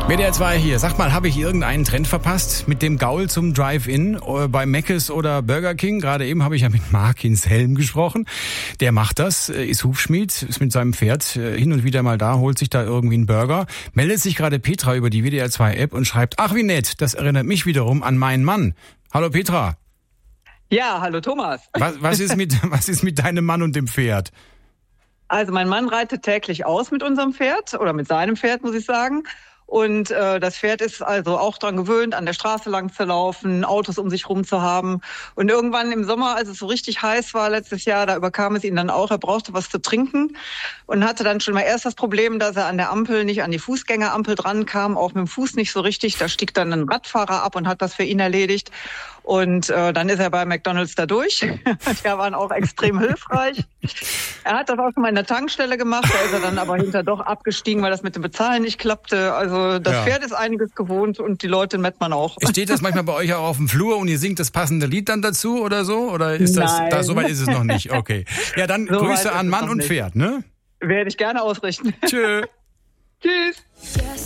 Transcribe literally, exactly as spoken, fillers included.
W D R zwei hier. Sag mal, habe ich irgendeinen Trend verpasst mit dem Gaul zum Drive-In äh, bei Mc's oder Burger King? Gerade eben habe ich ja mit Markins Helm gesprochen. Der macht das, äh, ist Hufschmied, ist mit seinem Pferd äh, hin und wieder mal da, holt sich da irgendwie einen Burger. Meldet sich gerade Petra über die W D R zwei App und schreibt, ach wie nett, das erinnert mich wiederum an meinen Mann. Hallo Petra. Ja, hallo Thomas. Was, was ist mit, was ist mit deinem Mann und dem Pferd? Also mein Mann reitet täglich aus mit unserem Pferd oder mit seinem Pferd, muss ich sagen. Und äh, das Pferd ist also auch dran gewöhnt, an der Straße lang zu laufen, Autos um sich rum zu haben. Und irgendwann im Sommer, als es so richtig heiß war letztes Jahr, da überkam es ihn dann auch, er brauchte was zu trinken und hatte dann schon mal erst das Problem, dass er an der Ampel nicht an die Fußgängerampel dran kam, auch mit dem Fuß nicht so richtig. Da stieg dann ein Radfahrer ab und hat das für ihn erledigt. Und äh, dann ist er bei McDonald's da durch. Die waren auch extrem hilfreich. Er hat das auch schon mal in der Tankstelle gemacht, da ist er dann aber hinter doch abgestiegen, weil das mit dem Bezahlen nicht klappte. Also das ja. Pferd ist einiges gewohnt und die Leute in Mettmann auch. Steht das manchmal bei euch auch auf dem Flur und ihr singt das passende Lied dann dazu oder so? Oder ist das, Nein. da, so weit ist es noch nicht? Okay. Ja, dann so Grüße an Mann und Pferd, ne? Werde ich gerne ausrichten. Tschö. Tschüss.